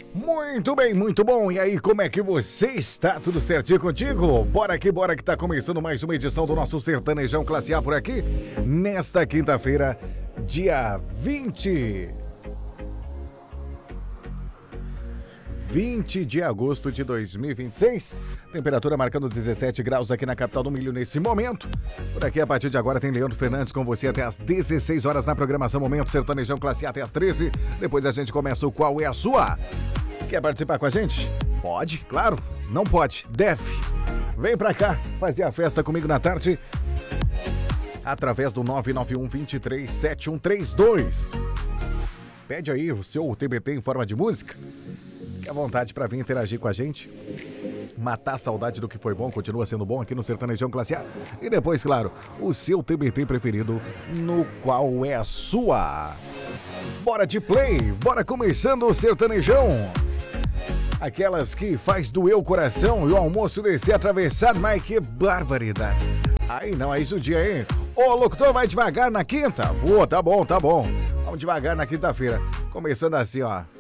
Muito bem, muito bom. E aí, como é que você está? Tudo certinho contigo? Bora que tá começando mais uma edição do nosso Sertanejão Classe A por aqui, nesta quinta-feira, dia 20 de agosto de 2026. Temperatura marcando 17 graus aqui na capital do milho nesse momento. Por aqui, a partir de agora, tem Leandro Fernandes com você até às 16 horas na programação Momento Sertanejão Classe A até às 13. Depois a gente começa o Qual é a Sua? Quer participar com a gente? Pode, claro. Não pode, deve. Vem pra cá fazer a festa comigo na tarde através do 991 23 7132. Pede aí o seu TBT em forma de música. Fique à vontade para vir interagir com a gente. Matar a saudade do que foi bom, continua sendo bom aqui no Sertanejão Classe A. E depois, claro, o seu TBT preferido no Qual é a Sua? Bora de play, bora começando o Sertanejão. Aquelas que faz doer o coração e o almoço descer atravessado, mas que barbaridade. Aí não, é isso o dia, hein? Ô, locutor, vai devagar na quinta? Boa, tá bom. Vamos devagar na quinta-feira. Começando assim, ó.